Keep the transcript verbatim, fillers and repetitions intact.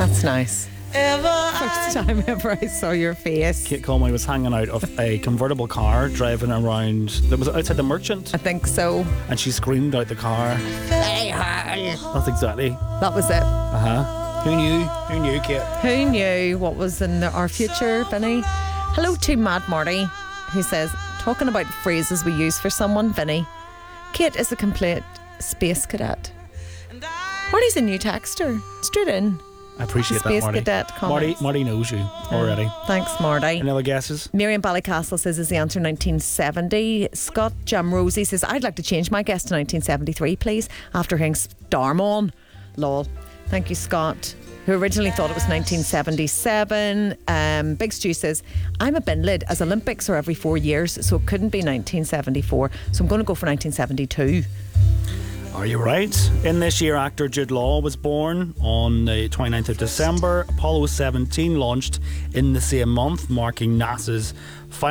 That's nice. First time ever I saw your face. Kate Conway was hanging out of a convertible car driving around. That was outside the Merchant. I think so. And she screamed out the car. That's exactly. That was it. Uh huh. Who knew? Who knew, Kate? Who knew what was in the, our future, Vinny? Hello to Mad Marty, who says, talking about phrases we use for someone, Vinny. Kate is a complete space cadet. Marty's a new texter. Straight in. I appreciate Space that, Marty. Cadet Marty, comments. Marty knows you already. Thanks, Marty. Any other guesses? Miriam Ballycastle says is the answer nineteen seventy. Scott Jamrosi says, I'd like to change my guess to nineteen seventy-three, please, after hearing Starmon. Lol. Thank you, Scott, who originally thought it was nineteen seventy-seven. Um, Big Stu says, I'm a bin lid, as Olympics are every four years, so it couldn't be nineteen seventy-four. So I'm going to go for nineteen seventy-two. Are you right? In this year, actor Jude Law was born on the twenty-ninth of December. Apollo seventeen launched in the same month, marking NASA's final